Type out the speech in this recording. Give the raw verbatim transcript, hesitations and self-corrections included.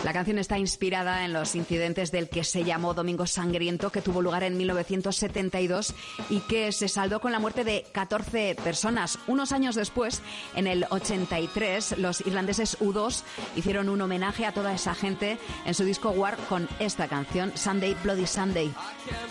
La canción está inspirada en los incidentes del que se llamó Domingo Sangriento, que tuvo lugar en mil novecientos setenta y dos y que se saldó con la muerte de catorce personas. Unos años después, en el ochenta y tres, los irlandeses U dos hicieron un homenaje a toda esa gente en su disco War con esta canción, Sunday Bloody Sunday.